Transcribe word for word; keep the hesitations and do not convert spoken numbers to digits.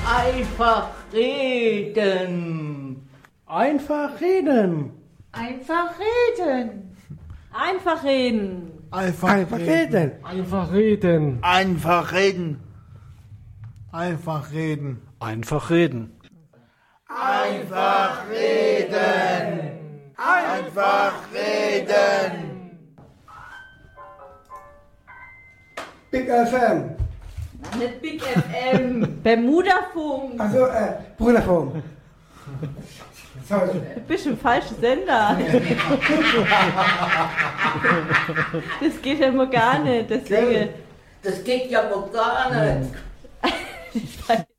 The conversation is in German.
Einfach reden. Einfach reden. Einfach reden. Einfach reden. Einfach, Einfach reden. Einfach reden. Einfach reden. Einfach reden. Einfach reden. Einfach reden. Einfach reden. Big F M. Nicht Big F M. Bermuda-Funk. Also, äh, Brüderfunk. Sorry. Du bist im falschen Sender. Das geht ja immer gar nicht. Deswegen. Das geht ja wohl gar nicht.